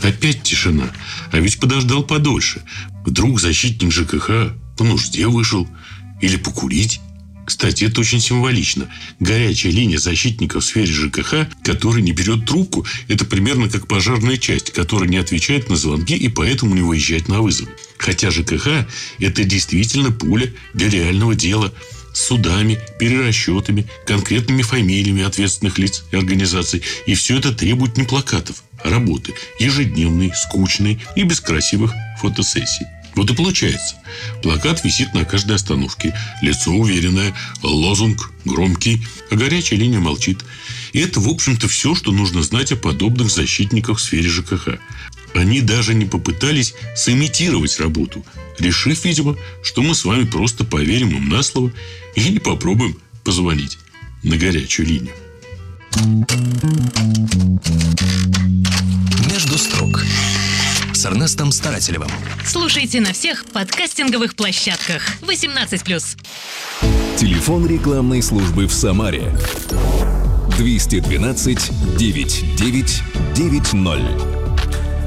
Опять тишина. А ведь подождал подольше. Вдруг защитник ЖКХ по нужде вышел. Или покурить. Кстати, это очень символично. Горячая линия защитника в сфере ЖКХ, который не берет трубку, это примерно как пожарная часть, которая не отвечает на звонки и поэтому не выезжает на вызовы. Хотя ЖКХ – это действительно поле для реального дела с судами, перерасчетами, конкретными фамилиями ответственных лиц и организаций. И все это требует не плакатов, а работы. Ежедневной, скучной и без красивых фотосессий. Вот и получается. Плакат висит на каждой остановке. Лицо уверенное, лозунг громкий, а горячая линия молчит. И это, в общем-то, все, что нужно знать о подобных защитниках в сфере ЖКХ. Они даже не попытались сымитировать работу, решив, видимо, что мы с вами просто поверим им на слово и не попробуем позвонить на горячую линию. Между строк с Эрнестом Старателевым. Слушайте на всех подкастинговых площадках. 18+. Телефон рекламной службы в Самаре. 212 99 90.